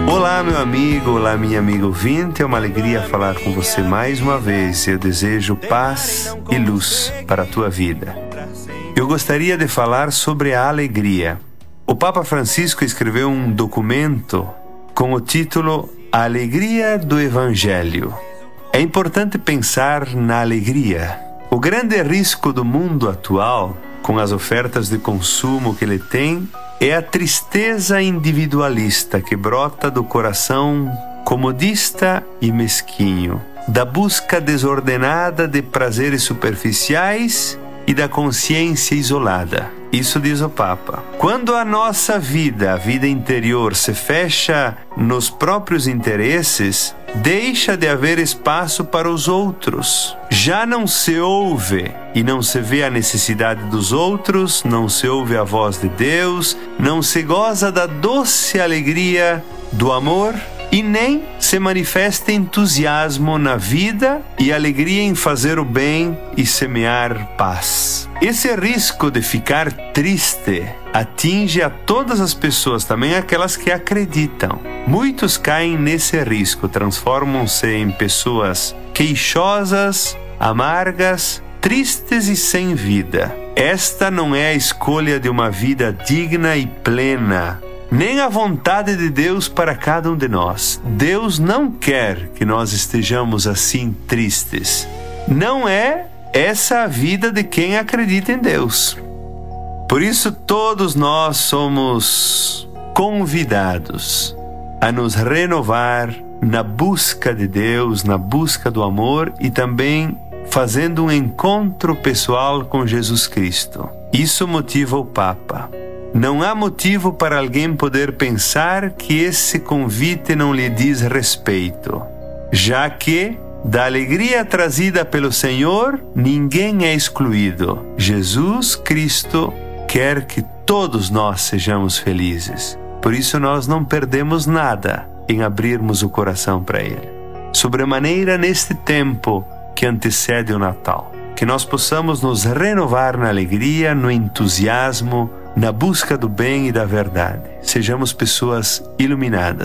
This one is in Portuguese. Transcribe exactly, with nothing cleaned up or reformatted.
Olá, meu amigo, olá, minha amiga ouvinte, é uma alegria falar com você mais uma vez. Eu desejo paz e luz para a tua vida. Eu gostaria de falar sobre a alegria. O Papa Francisco escreveu um documento com o título A Alegria do Evangelho. É importante pensar na alegria. O grande risco do mundo atual, com as ofertas de consumo que ele tem, é a tristeza individualista que brota do coração comodista e mesquinho, da busca desordenada de prazeres superficiais e da consciência isolada. Isso diz o Papa. Quando a nossa vida, a vida interior, se fecha nos próprios interesses, deixa de haver espaço para os outros. Já não se ouve e não se vê a necessidade dos outros, não se ouve a voz de Deus, não se goza da doce alegria do amor e nem se manifesta entusiasmo na vida e alegria em fazer o bem e semear paz. Esse risco de ficar triste atinge a todas as pessoas, também aquelas que acreditam. Muitos caem nesse risco, transformam-se em pessoas queixosas, amargas, tristes e sem vida. Esta não é a escolha de uma vida digna e plena, nem a vontade de Deus para cada um de nós. Deus não quer que nós estejamos assim tristes. Não é essa a vida de quem acredita em Deus. Por isso, todos nós somos convidados a nos renovar na busca de Deus, na busca do amor e também fazendo um encontro pessoal com Jesus Cristo. Isso motiva o Papa. Não há motivo para alguém poder pensar que esse convite não lhe diz respeito, já que, da alegria trazida pelo Senhor, ninguém é excluído. Jesus Cristo quer que todos nós sejamos felizes. Por isso nós não perdemos nada em abrirmos o coração para Ele. Sobremaneira neste tempo que antecede o Natal. Que nós possamos nos renovar na alegria, no entusiasmo, na busca do bem e da verdade. Sejamos pessoas iluminadas.